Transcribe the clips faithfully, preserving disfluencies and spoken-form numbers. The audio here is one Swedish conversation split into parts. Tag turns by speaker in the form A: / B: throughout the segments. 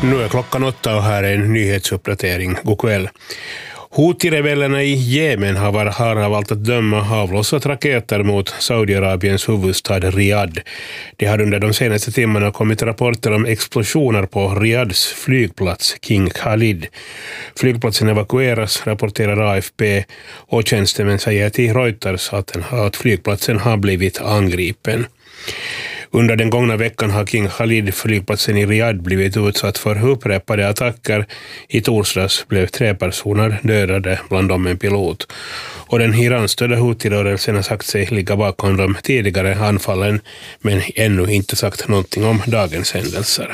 A: Nu är klockan åtta och här är en nyhetsuppdatering. God kväll. Houthi-rebellerna i Jemen har, var, har av allt att döma avlossat raketer mot Saudiarabiens huvudstad Riyadh. Det har under de senaste timmarna kommit rapporter om explosioner på Riyadhs flygplats King Khalid. Flygplatsen evakueras, rapporterar A F P, och tjänstemän säger till Reuters att, den, att flygplatsen har blivit angripen. Under den gångna veckan har King Khalid, flygplatsen i Riyadh, blivit utsatt för upprepade attacker. I torsdags blev tre personer dödade, bland dem en pilot. Och den Iran-stödda Houthi-rörelsen har sagt sig ligga bakom de tidigare anfallen, men ännu inte sagt någonting om dagens händelser.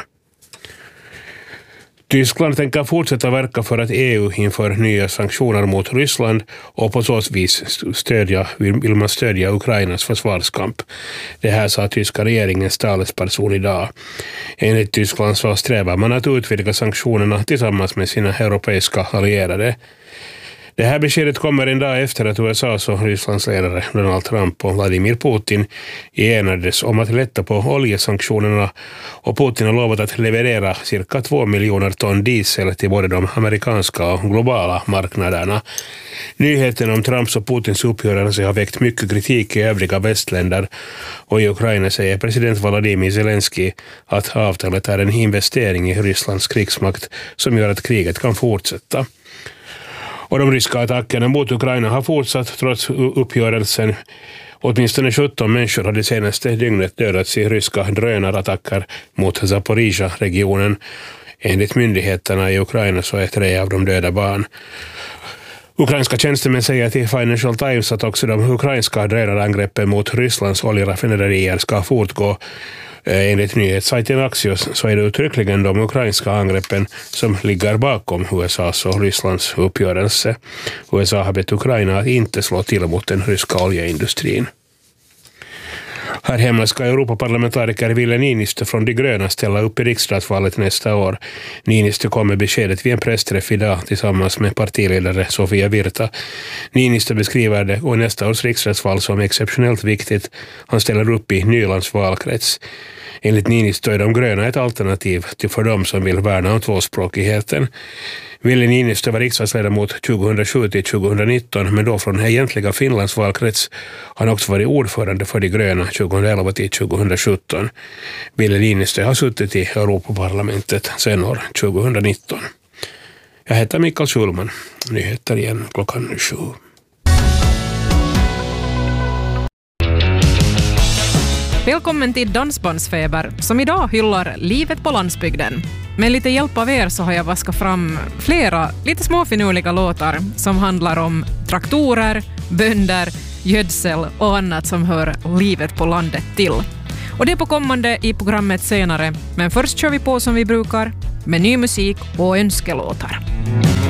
A: Tyskland tänker fortsätta verka för att E U inför nya sanktioner mot Ryssland och på så vis stödja, vill man stödja Ukrainas försvarskamp. Det här sa tyska regeringens talesperson idag. Enligt Tyskland så strävar man att utvidga sanktionerna tillsammans med sina europeiska allierade. Det här beskedet kommer en dag efter att U S A:s och Rysslands ledare Donald Trump och Vladimir Putin enades om att lätta på oljesanktionerna, och Putin har lovat att leverera cirka två miljoner ton diesel till både de amerikanska och globala marknaderna. Nyheten om Trumps och Putins uppgörelse har väckt mycket kritik i övriga västländer, och i Ukraina säger president Volodymyr Zelensky att avtalet är en investering i Rysslands krigsmakt som gör att kriget kan fortsätta. Och de ryska attackerna mot Ukraina har fortsatt trots uppgörelsen. Åtminstone sjutton människor har det senaste dygnet dödats i ryska drönarattacker mot Zaporizjzja-regionen. Enligt myndigheterna i Ukraina så är tre av de döda barn. Ukrainska tjänstemän säger till Financial Times att också de ukrainska drönarangreppen mot Rysslands oljeraffinaderier ska fortgå. Enligt nyhetssajten Axios så är det uttryckligen de ukrainska angreppen som ligger bakom U S A:s och Rysslands uppgörelse. U S A har bett Ukraina att inte slå till mot den ryska oljeindustrin. Här hemma ska Europaparlamentariker Ville Niinistö från De gröna ställa upp i riksdagsvalet nästa år. Niinistö kom med beskedet vid en pressträff idag tillsammans med partiledare Sofia Virta. Niinistö beskriver det och nästa års riksdagsval som exceptionellt viktigt. Han ställer upp i Nylands valkrets. Enligt Niinistö är De gröna ett alternativ till för dem som vill värna om tvåspråkigheten. Ville Niinistö var riksdagsledamot tjugohundrasju till tjugohundranitton, men då från egentliga Finlands valkrets. Han har också varit ordförande för De gröna tjugohundraelva till tjugohundrasjutton. Ville Niinistö har suttit i Europaparlamentet sedan år tjugohundranitton. Jag heter Mikael Schulman. Nyheter igen klockan sju.
B: Välkommen till Dansbandsfeber som idag hyllar livet på landsbygden. Med lite hjälp av er så har jag vaskat fram flera lite småfinurliga låtar som handlar om traktorer, bönder, gödsel och annat som hör livet på landet till. Och det är på kommande i programmet senare, men först kör vi på som vi brukar med ny musik och önskelåtar.